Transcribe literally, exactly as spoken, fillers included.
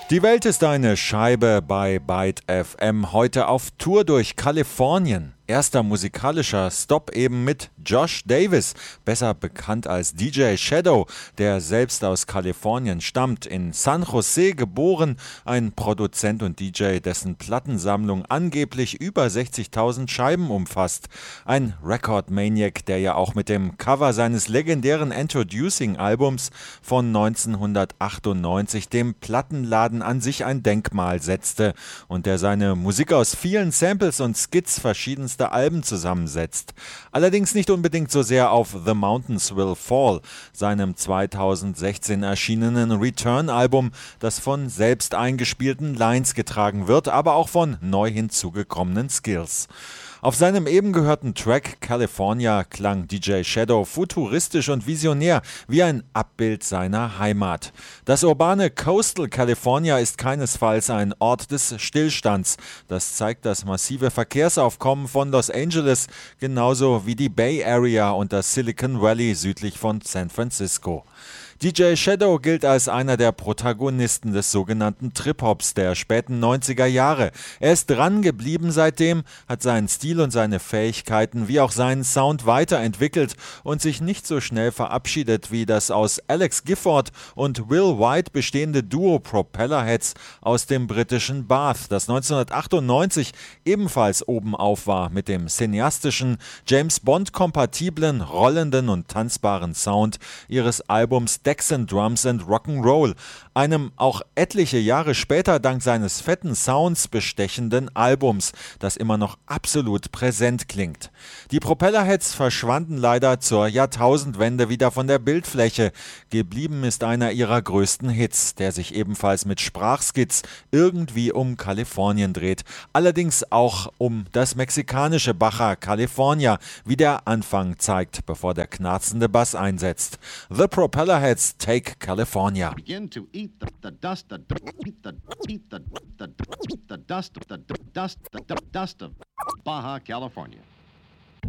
Die Welt ist eine Scheibe bei Byte F M, heute auf Tour durch Kalifornien. Erster musikalischer Stop eben mit Josh Davis, besser bekannt als D J Shadow, der selbst aus Kalifornien stammt, in San Jose geboren, ein Produzent und D J, dessen Plattensammlung angeblich über sechzigtausend Scheiben umfasst. Ein Record-Maniac, der ja auch mit dem Cover seines legendären Introducing-Albums von neunzehnhundertachtundneunzig dem Plattenladen an sich ein Denkmal setzte und der seine Musik aus vielen Samples und Skits verschiedenster Alben zusammensetzt. Allerdings nicht unbedingt so sehr auf The Mountains Will Fall, seinem zweitausendsechzehn erschienenen Return-Album, das von selbst eingespielten Lines getragen wird, aber auch von neu hinzugekommenen Skills. Auf seinem eben gehörten Track California klang D J Shadow futuristisch und visionär, wie ein Abbild seiner Heimat. Das urbane Coastal California ist keinesfalls ein Ort des Stillstands. Das zeigt das massive Verkehrsaufkommen von Los Angeles, genauso wie die Bay Area und das Silicon Valley südlich von San Francisco. D J Shadow gilt als einer der Protagonisten des sogenannten Trip-Hops der späten neunziger Jahre. Er ist dran geblieben seitdem, hat seinen Stil und seine Fähigkeiten wie auch seinen Sound weiterentwickelt und sich nicht so schnell verabschiedet wie das aus Alex Gifford und Will White bestehende Duo Propellerheads aus dem britischen Bath, das neunzehnhundertachtundneunzig ebenfalls oben auf war mit dem cineastischen, James-Bond-kompatiblen, rollenden und tanzbaren Sound ihres Albums Decks and Drums and Rock'n'Roll, einem auch etliche Jahre später dank seines fetten Sounds bestechenden Albums, das immer noch absolut präsent klingt. Die Propellerheads verschwanden leider zur Jahrtausendwende wieder von der Bildfläche. Geblieben ist einer ihrer größten Hits, der sich ebenfalls mit Sprachskits irgendwie um Kalifornien dreht, allerdings auch um das mexikanische Baja California, wie der Anfang zeigt, bevor der knarzende Bass einsetzt. The Propellerheads Take California. Begin to eat the, the dust, the, eat the, eat the, the, the dust, the dust, the dust of Baja California.